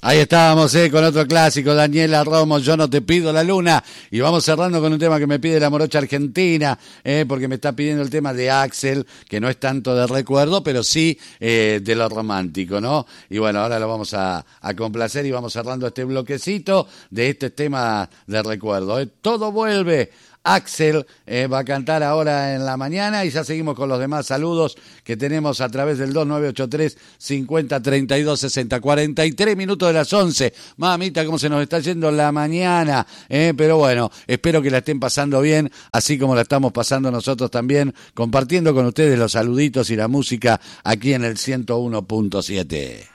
Ahí estábamos, con otro clásico, Daniela Romo, Yo no te pido la luna, y vamos cerrando con un tema que me pide la morocha argentina, porque me está pidiendo el tema de Axel, que no es tanto de recuerdo, pero sí de lo romántico, ¿no? Y bueno, ahora lo vamos a complacer y vamos cerrando este bloquecito de este tema de recuerdo. Todo vuelve. Axel va a cantar ahora en la mañana y ya seguimos con los demás saludos que tenemos a través del 2983 50 32 60 43 minutos de las 11. Mamita, cómo se nos está yendo la mañana, pero bueno, espero que la estén pasando bien, así como la estamos pasando nosotros también, compartiendo con ustedes los saluditos y la música aquí en el 101.7.